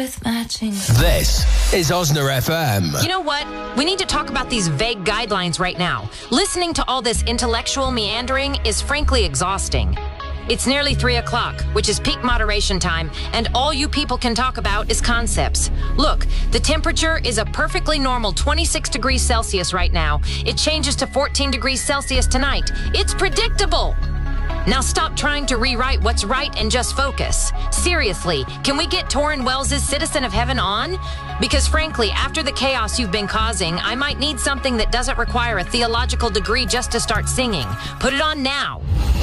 with matching. This is Osner FM. You know what? We need to talk about these vague guidelines right now. Listening to all this intellectual meandering is frankly exhausting. It's nearly 3 o'clock, which is peak moderation time, and all you people can talk about is concepts. Look, the temperature is a perfectly normal 26 degrees Celsius right now. It changes to 14 degrees Celsius tonight. It's predictable. Now stop trying to rewrite what's right and just focus. Seriously, can we get Torrin Wells' Citizen of Heaven on? Because frankly, after the chaos you've been causing, I might need something that doesn't require a theological degree just to start singing. Put it on now.